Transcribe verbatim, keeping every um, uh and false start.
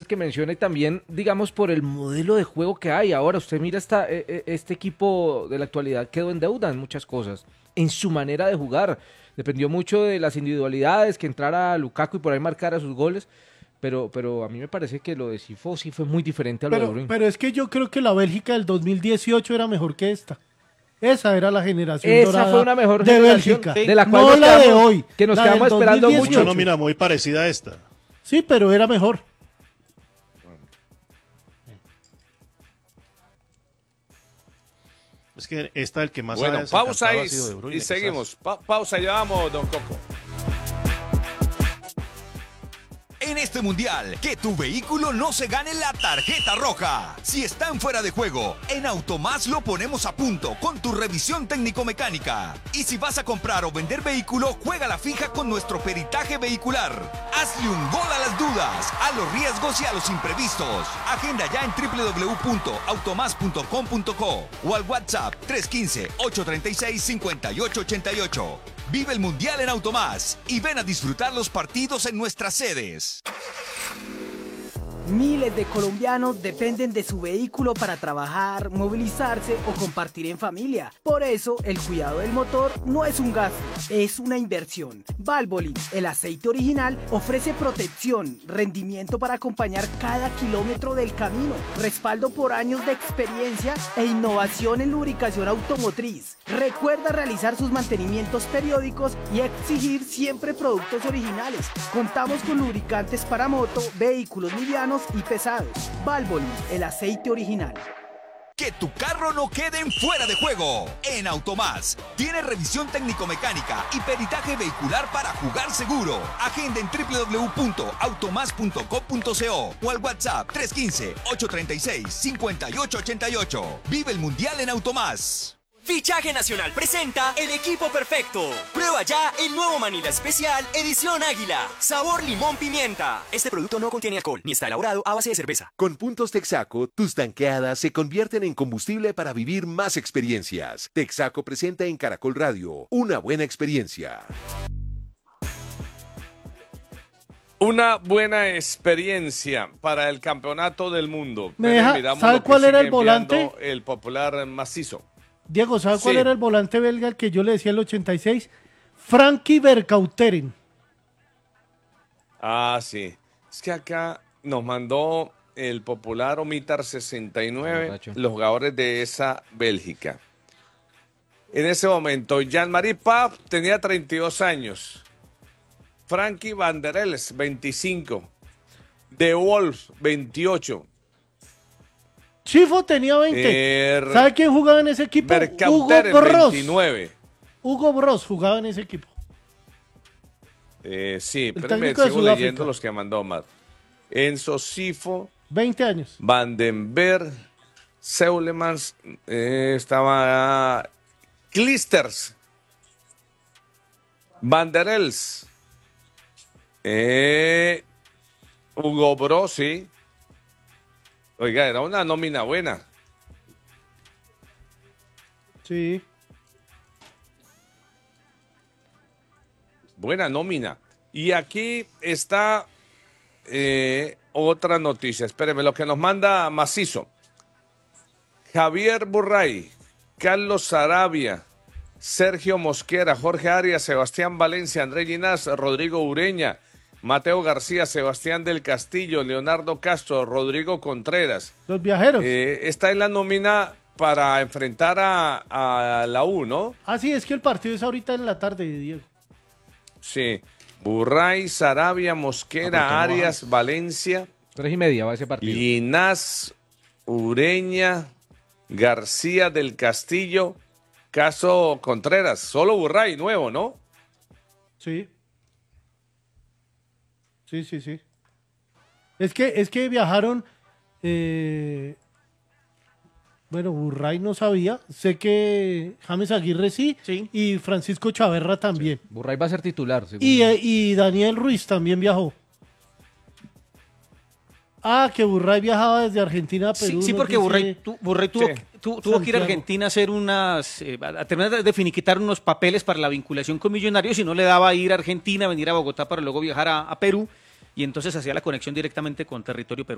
que menciona y también, digamos, por el modelo de juego que hay. Ahora, usted mira, esta, este equipo de la actualidad quedó en deuda en muchas cosas, en su manera de jugar. Dependió mucho de las individualidades, que entrara Lukaku y por ahí marcara sus goles, pero, pero a mí me parece que lo de Sifo sí fue muy diferente a lo pero, de Bruyne. Pero es que yo creo que la Bélgica del dos mil dieciocho era mejor que esta. Esa era la generación Esa dorada fue una mejor de generación, Bélgica, de la cual no nos la de quedamos- hoy. que nos la quedamos del esperando dos mil dieciocho. mucho. Una nómina muy parecida a esta. Sí, pero era mejor. Es que esta, el que más Bueno, ha pausa desencantado y, ha sido De Bruyne, y quizás. seguimos. Pa- pausa, ya vamos, don Coco. En este mundial, que tu vehículo no se gane la tarjeta roja. Si están fuera de juego, en Automás lo ponemos a punto con tu revisión técnico-mecánica. Y si vas a comprar o vender vehículo, juega la fija con nuestro peritaje vehicular. Hazle un gol a las dudas, a los riesgos y a los imprevistos. Agenda ya en doble u doble u doble u punto automás punto com punto co o al WhatsApp tres uno cinco, ocho tres seis, cinco ocho ocho ocho. Vive el Mundial en Automás y ven a disfrutar los partidos en nuestras sedes. Miles de colombianos dependen de su vehículo para trabajar, movilizarse o compartir en familia. Por eso, el cuidado del motor no es un gasto, es una inversión. Valvoline, el aceite original, ofrece protección, rendimiento para acompañar cada kilómetro del camino, respaldo por años de experiencia e innovación en lubricación automotriz. Recuerda realizar sus mantenimientos periódicos y exigir siempre productos originales. Contamos con lubricantes para moto, vehículos livianos y pesados. Valvoline, el aceite original. Que tu carro no quede en fuera de juego. En Automás tiene revisión técnico-mecánica y peritaje vehicular para jugar seguro. Agenda en doble u doble u doble u punto automás punto com punto co o al WhatsApp tres uno cinco, ocho tres seis, cinco ocho ocho ocho. Vive el Mundial en Automás. Fichaje Nacional presenta el equipo perfecto. Prueba ya el nuevo Manila Especial Edición Águila. Sabor limón pimienta. Este producto no contiene alcohol ni está elaborado a base de cerveza. Con puntos Texaco, tus tanqueadas se convierten en combustible para vivir más experiencias. Texaco presenta en Caracol Radio una buena experiencia. Una buena experiencia para el campeonato del mundo. Me Pero deja- miramos ¿sabe lo que cuál era sigue el volante? enviando El popular macizo. Diego, ¿sabe cuál Sí. era el volante belga al que yo le decía el ochenta y seis? Frankie Vercauteren. Ah, sí. Es que acá nos mandó el popular Omitar sesenta y nueve, Borracho. los jugadores de esa Bélgica. En ese momento, Jean-Marie Paf tenía treinta y dos años. Frankie Van der Elst, veinticinco. De Wolf, veintiocho. Chifo tenía veinte. Er- ¿Sabe quién jugaba en ese equipo? Hugo Berkauter, Bros. veintinueve. Hugo Bros jugaba en ese equipo. Eh, sí, pero me técnico de sigo Sudáfrica. leyendo los que mandó Omar. Enzo Sifo, veinte años. Van den Berg, Seulemans, eh, estaba Clisters, Van der Elst, eh, Hugo Bros, sí. Oiga, era una nómina buena. Sí. Buena nómina. Y aquí está eh, otra noticia. Espéreme, lo que nos manda Macizo. Javier Burray, Carlos Sarabia, Sergio Mosquera, Jorge Arias, Sebastián Valencia, André Ginás, Rodrigo Ureña, Mateo García, Sebastián del Castillo, Leonardo Castro, Rodrigo Contreras. Los viajeros. Eh, está en la nómina para enfrentar a, a la U, ¿no? Ah, sí, es que el partido es ahorita en la tarde, Diego. Sí. Burray, Sarabia, Mosquera, Ah, ¿por qué no Arias, Valencia, Tres y media va ese partido. Ginás, Ureña, García del Castillo, Caso Contreras. Solo Burray, nuevo, ¿no? Sí. Sí, sí, sí. Es que, es que viajaron. eh, Bueno, Burray no sabía. Sé que James Aguirre sí. Sí. Y Francisco Chaverra también. Burray va a ser titular, según. Y, eh, y Daniel Ruiz también viajó. Ah, que Burray viajaba desde Argentina a Perú. Sí, sí, nos porque dice Burray, tu- Burray tuvo, Sí. tu- tuvo que ir a Santiago. Argentina a hacer unas, eh, a terminar de finiquitar unos papeles para la vinculación con Millonarios y no le daba ir a Argentina, venir a Bogotá para luego viajar a, a Perú y entonces hacía la conexión directamente con territorio peruano.